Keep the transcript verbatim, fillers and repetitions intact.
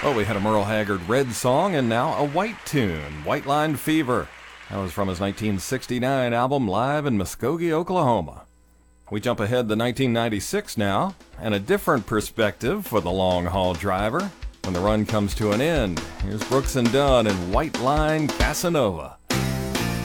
Well, we had a Merle Haggard Red song and now a White tune, White Line Fever. That was from his nineteen sixty-nine album Live in Muskogee, Oklahoma. We jump ahead to nineteen ninety-six now, and a different perspective for the long-haul driver. When the run comes to an end, here's Brooks and Dunn and White Line Casanova.